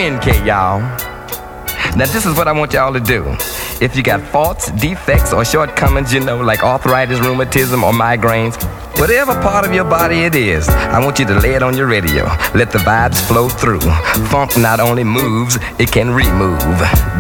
10K, y'all. Now this is what I want y'all to do. If you got faults, defects, or shortcomings, you know, like arthritis, rheumatism, or migraines, whatever part of your body it is, I want you to lay it on your radio. Let the vibes flow through. Funk not only moves, it can remove.